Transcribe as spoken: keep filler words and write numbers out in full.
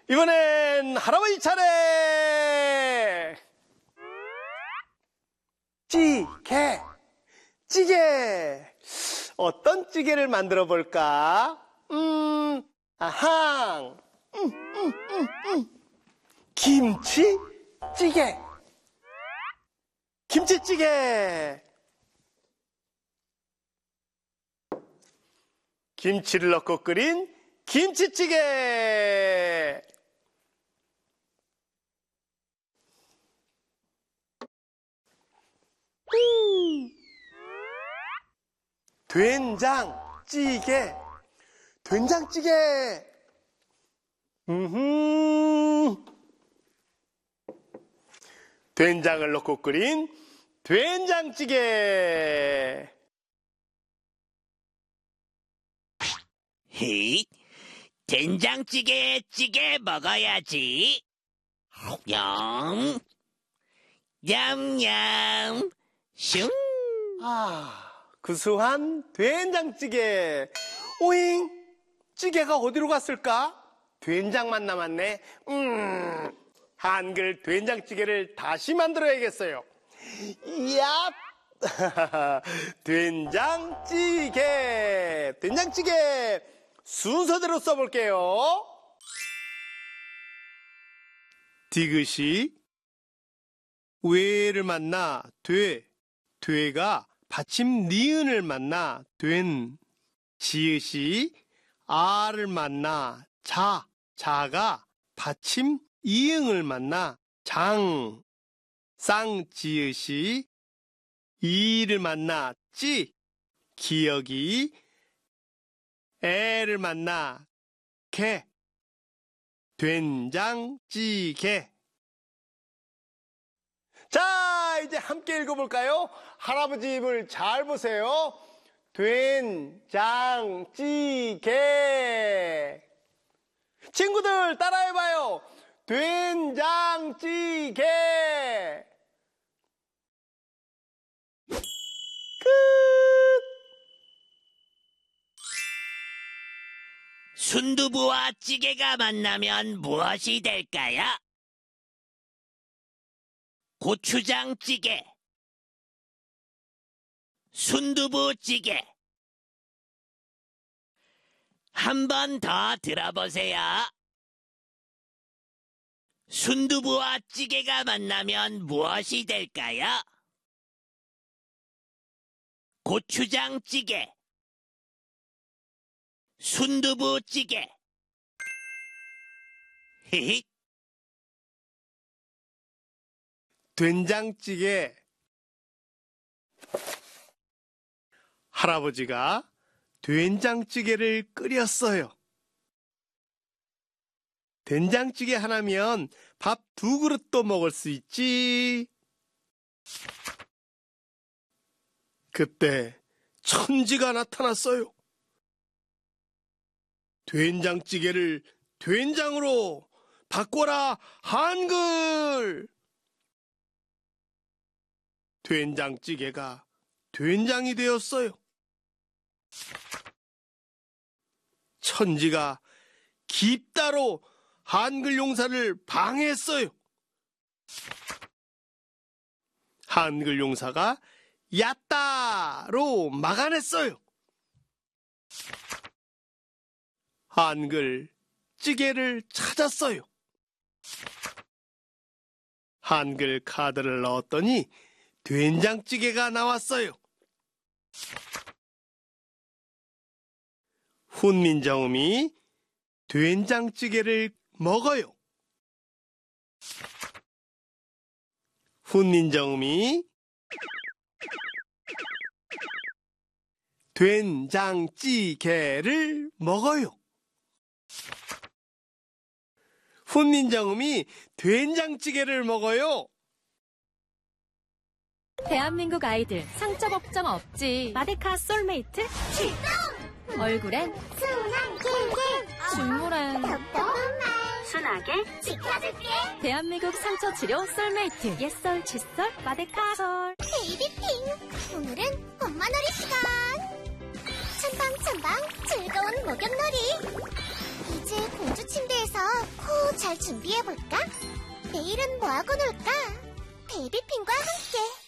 이번엔 할아버지 차례! 찌개, 찌개. 어떤 찌개를 만들어 볼까? 음, 아항. 음, 음, 음, 음. 김치찌개. 김치찌개. 김치를 넣고 끓인 김치찌개. 음. 된장찌개. 된장찌개. 음흠. 된장을 넣고 끓인 된장찌개. 히, 된장찌개에 찌개 먹어야지. 냠, 냠냠, 슝. 아, 구수한 된장찌개. 오잉, 찌개가 어디로 갔을까? 된장만 남았네. 음, 한글 된장찌개를 다시 만들어야겠어요. 얍! 된장찌개. 된장찌개 순서대로 써볼게요. 디귿이 왜를 만나 돼. 돼가 받침 니은을 만나 된. 지읒이 아를 만나 자. 자가 받침 이응을 만나 장. 쌍지읒이 이를 만나 찌. 기역이 애를 만나 개. 된장찌개. 자, 이제 함께 읽어볼까요? 할아버지 입을 잘 보세요. 된장찌개. 친구들 따라해봐요. 된장찌개. 끝. 순두부와 찌개가 만나면 무엇이 될까요? 고추장찌개, 순두부찌개. 한 번 더 들어보세요. 순두부와 찌개가 만나면 무엇이 될까요? 고추장찌개, 순두부찌개. 히히. 된장찌개. 할아버지가 된장찌개를 끓였어요. 된장찌개 하나면 밥 두 그릇도 먹을 수 있지. 그때 천지가 나타났어요. 된장찌개를 된장으로 바꿔라 한글. 된장찌개가 된장이 되었어요. 천지가 깊다로 한글 용사를 방해했어요. 한글 용사가 얕다로 막아냈어요. 한글 찌개를 찾았어요. 한글 카드를 넣었더니 된장찌개가 나왔어요. 훈민정음이 된장찌개를 먹어요. 훈민정음이 된장찌개를 먹어요. 훈민정음이 된장찌개를 먹어요. 대한민국 아이들 상처 걱정 없지. 마데카 솔메이트 출동! 얼굴엔 순한 꿀꿀, 중물엔 답답한 말 순하게 지켜줄게. 대한민국 상처 치료 솔메이트. 옛설 칫솔 마데카솔. 베이비핑, 오늘은 엄마놀이 시간. 찬방찬방 즐거운 목욕놀이. 이제 공주 침대에서 코 잘 잘 준비해볼까? 내일은 뭐하고 놀까? 베이비핑과 함께